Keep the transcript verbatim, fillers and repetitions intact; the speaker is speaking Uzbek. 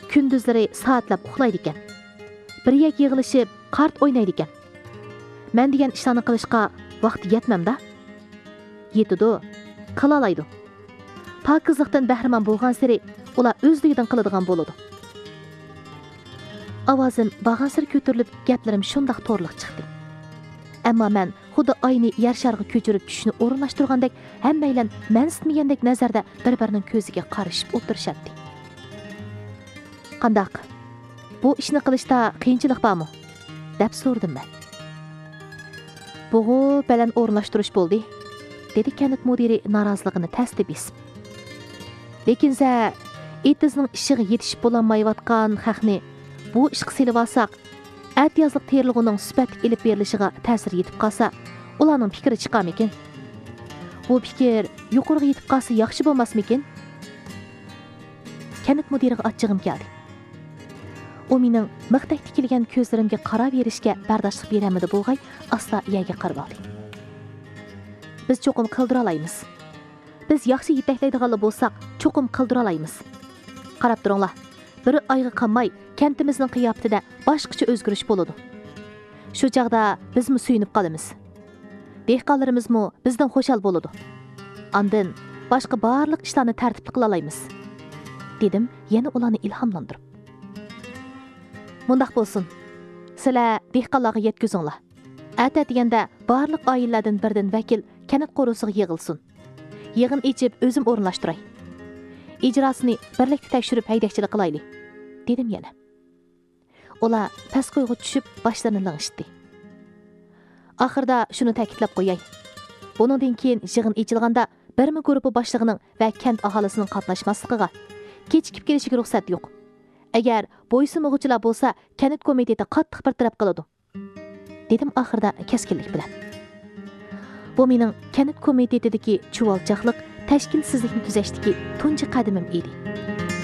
Күндүзләре саатлап уxlaydi ekan. Bir yak yig'ilishib, qart o'ynaydi ekan. Men degan ishlarni qilishga vaqti yetmamda. Yetidi, qila oladi. Pokizlikdan bahramand bo'lgan sari ular o'zligidan qiladigan bo'ladi. Ovozim bag'asir ko'tarilib, gaplarim shundoq to'rliq chiqdi. Ammo men xuddi oyni yer sharga ko'chirib tushni o'rinlashtirgandek, hammaylar mansitmagandek nazarda bir-birining ko'ziga qarashib o'tirishadi. Qandaq? Bu ishni qilishda qiyinchilik bormi? deb so'radim men. Bug'u bilan o'rinlashtirish bo'ldi, dedi kanit mudiri noroziligini tasdib etib. Lekin za etizning ishiga yetishib bo'lolmayotgan haqni bu ishga silib olsak, at yazliq terilg'ining sifatli ilib berilishiga ta'sir yetib qolsa, ularning fikri chiqarmikin? Bu fikr yuqoriga yetib qolsa yaxshi bo'lmasmikin? Kanit mudiriga achchig'im keldi. U mening miqdak tikilgan ko'zlarimga qarab berishga bardoshlik beramidi bo'lg'ay, asla yaga qarab oldi. Biz cho'qim qildira olamiz. Biz yaxshi yetaklaydiganlar bo'lsak, cho'qim qildira olamiz. Qarab turinglar. Bir oyga qolmay kentimizning qiyofatida boshqacha o'zgarish bo'ladi. Shu chaqda bizmi suyunib qolamiz. Dehqonlarimizmi bizdan xo'shal bo'ladi. Ondan boshqa barliq ishlarni tartibli qila olamiz, dedim yana ularni ilhomlantirib. Mundaq bo'lsin. Sizlar dehqonlarga yetkazinglar. Ata deganda barliq oilalardan birdan vakil kanat qo'rusiga yig'ilsin. Yig'in ichib o'zim o'rinlashtiray. Ijrosini birlikda tekshirib haydakchilik qilaylik, dedim yana. Ular past qo'yga tushib boshlarini lig'ishdi. Oxirda shuni ta'kidlab qo'yay. Buningdan keyin yig'in ichilganda birmi guruhi boshlig'ining va kent aholisining qatnashmasligiga, kechikib kelishiga ruxsat yo'q. Agar bo'ysunmag'uvchilar bo'lsa, kanit komiteti qattiq bir taraf qiladi, dedim oxirda keskinlik bilan. Bu mening kanit komitetidagi chuvalchaqlik, tashkilsizlikni tuzashdagi tunji qadamim edi.